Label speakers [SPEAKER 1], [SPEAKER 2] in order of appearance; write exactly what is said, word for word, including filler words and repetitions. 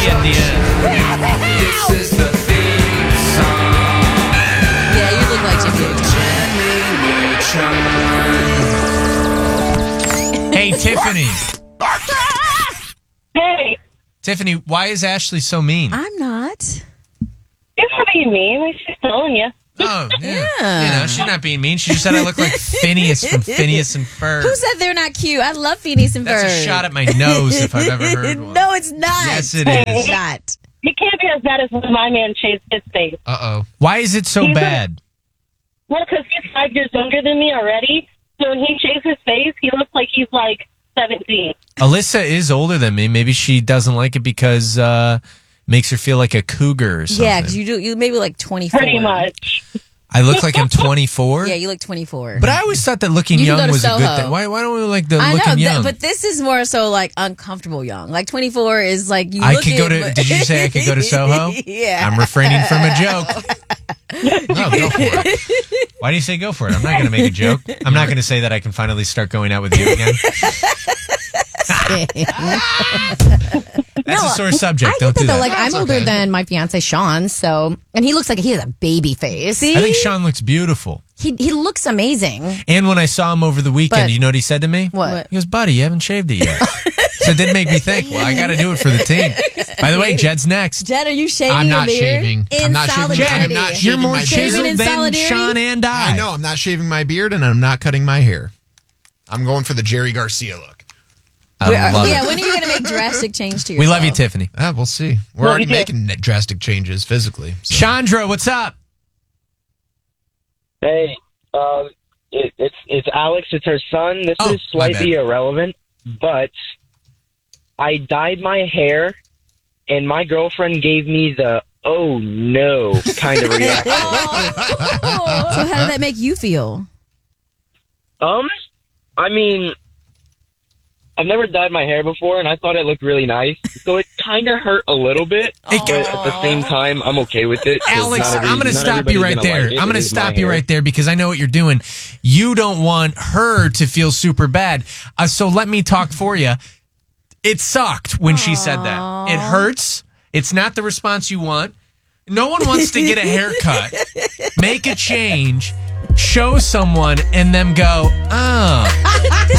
[SPEAKER 1] at the end.
[SPEAKER 2] This is the theme song.
[SPEAKER 3] Yeah, you look like Jimmy Neutron.
[SPEAKER 1] Hey, Tiffany.
[SPEAKER 4] Hey,
[SPEAKER 1] Tiffany, why is Ashley so mean?
[SPEAKER 3] I'm not.
[SPEAKER 4] it's not being mean. I'm just telling you.
[SPEAKER 1] Oh, yeah.
[SPEAKER 3] Yeah.
[SPEAKER 1] You know, she's not being mean. She just said I look like Phineas from Phineas and Ferb.
[SPEAKER 3] Who said they're not cute? I love Phineas and Ferb.
[SPEAKER 1] That's a shot at my nose if I've ever heard one.
[SPEAKER 3] No, it's not.
[SPEAKER 1] Yes, it
[SPEAKER 3] It's
[SPEAKER 1] is.
[SPEAKER 3] not.
[SPEAKER 4] He can't be as bad as when my man shaved his face.
[SPEAKER 1] Uh-oh. Why is it so
[SPEAKER 4] He's a-
[SPEAKER 1] bad?
[SPEAKER 4] Well, because he's five years younger than me already. So when he shaves his face, he looks like he's like seventeen.
[SPEAKER 1] Alyssa is older than me. Maybe she doesn't like it because uh makes her feel like a cougar or something.
[SPEAKER 3] Yeah, because you do. You maybe like twenty-four.
[SPEAKER 4] Pretty much.
[SPEAKER 1] I look like I'm twenty-four?
[SPEAKER 3] Yeah, you look twenty-four.
[SPEAKER 1] But I always thought that looking
[SPEAKER 3] You can
[SPEAKER 1] young
[SPEAKER 3] go to
[SPEAKER 1] was a good
[SPEAKER 3] Soho.
[SPEAKER 1] thing. Why, why don't we like the
[SPEAKER 3] I
[SPEAKER 1] looking
[SPEAKER 3] know,
[SPEAKER 1] young?
[SPEAKER 3] th- but this is more so like uncomfortable young. Like twenty-four is like you.
[SPEAKER 1] I
[SPEAKER 3] look
[SPEAKER 1] could
[SPEAKER 3] it,
[SPEAKER 1] go to.
[SPEAKER 3] but-
[SPEAKER 1] Did you say I could go to Soho?
[SPEAKER 3] Yeah.
[SPEAKER 1] I'm refraining from a joke. No, go for it. Why do you say go for it? I'm not going to make a joke. I'm not going to say that I can finally start going out with you again. That's a sore subject.
[SPEAKER 5] I
[SPEAKER 1] Don't
[SPEAKER 5] think
[SPEAKER 1] do
[SPEAKER 5] that,
[SPEAKER 1] that.
[SPEAKER 5] though, like, I'm older than my fiance Sean, so and he looks like he has a baby face.
[SPEAKER 1] I think Sean looks beautiful.
[SPEAKER 5] He he looks amazing.
[SPEAKER 1] And when I saw him over the weekend,
[SPEAKER 5] But-
[SPEAKER 1] you know what he said to me?
[SPEAKER 5] What?
[SPEAKER 1] He goes, buddy, you haven't shaved it yet. So it did make me think, well, I got to do it for the team. By the way, Jed's next.
[SPEAKER 3] Jed, are you shaving
[SPEAKER 6] I'm not
[SPEAKER 3] your beard?
[SPEAKER 6] shaving.
[SPEAKER 3] In
[SPEAKER 6] I'm not shaving.
[SPEAKER 3] solidarity.
[SPEAKER 6] I'm not
[SPEAKER 1] You're
[SPEAKER 6] shaving
[SPEAKER 1] more
[SPEAKER 6] my
[SPEAKER 3] shaving
[SPEAKER 6] beard.
[SPEAKER 1] chiseled
[SPEAKER 3] in
[SPEAKER 1] than
[SPEAKER 3] solidarity?
[SPEAKER 1] Sean and I.
[SPEAKER 6] I know. I'm not shaving my beard, and I'm not cutting my hair. I'm going for the Jerry Garcia look.
[SPEAKER 1] I love
[SPEAKER 3] Yeah,
[SPEAKER 1] it.
[SPEAKER 3] when are you going to make drastic change to yourself?
[SPEAKER 1] We love you, Tiffany.
[SPEAKER 6] Ah, we'll see. We're
[SPEAKER 4] Well,
[SPEAKER 6] already
[SPEAKER 4] you do.
[SPEAKER 6] making drastic changes physically. So.
[SPEAKER 1] Chandra, what's up?
[SPEAKER 7] Hey, um, it, it's it's Alex. It's her son. This
[SPEAKER 1] Oh,
[SPEAKER 7] is
[SPEAKER 1] my
[SPEAKER 7] slightly
[SPEAKER 1] bad.
[SPEAKER 7] irrelevant, but I dyed my hair, and my girlfriend gave me the "oh no" kind of reaction.
[SPEAKER 3] So how did that make you feel?
[SPEAKER 7] um, I mean, I've never dyed my hair before, and I thought it looked really nice, so it kind of hurt a little bit.
[SPEAKER 1] It-
[SPEAKER 7] But at the same time, I'm okay with it. 'cause
[SPEAKER 1] Alex,
[SPEAKER 7] not every-
[SPEAKER 1] I'm going to
[SPEAKER 7] not
[SPEAKER 1] stop you
[SPEAKER 7] everybody's
[SPEAKER 1] right
[SPEAKER 7] gonna
[SPEAKER 1] there.
[SPEAKER 7] like it.
[SPEAKER 1] I'm going
[SPEAKER 7] It
[SPEAKER 1] to
[SPEAKER 7] is my
[SPEAKER 1] stop you
[SPEAKER 7] hair.
[SPEAKER 1] right there because I know what you're doing. You don't want her to feel super bad. Uh, so let me talk for you. It sucked when she said that. It hurts. It's not the response you want. No one wants to get a haircut, make a change, show someone, and them go, oh.